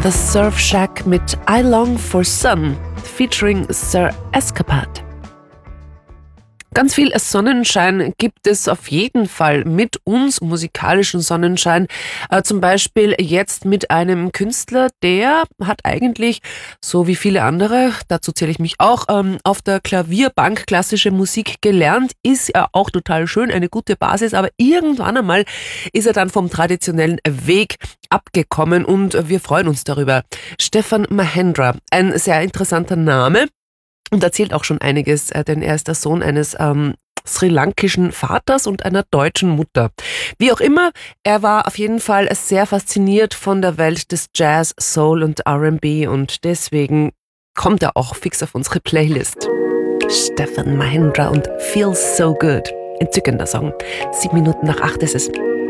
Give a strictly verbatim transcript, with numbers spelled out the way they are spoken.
The Surf Shack mit I Long for Sun, featuring Sir Escapade. Ganz viel Sonnenschein gibt es auf jeden Fall mit uns, musikalischen Sonnenschein. Äh, zum Beispiel jetzt mit einem Künstler, der hat eigentlich, so wie viele andere, dazu zähle ich mich auch, ähm, auf der Klavierbank klassische Musik gelernt. Ist ja auch total schön, eine gute Basis, aber irgendwann einmal ist er dann vom traditionellen Weg abgekommen und wir freuen uns darüber. Stefan Mahendra, ein sehr interessanter Name. Und erzählt auch schon einiges, denn er ist der Sohn eines ähm, sri-lankischen Vaters und einer deutschen Mutter. Wie auch immer, er war auf jeden Fall sehr fasziniert von der Welt des Jazz, Soul und R and B und deswegen kommt er auch fix auf unsere Playlist. Stefan Mahendra und Feels So Good. Entzückender Song. Sieben Minuten nach acht ist es.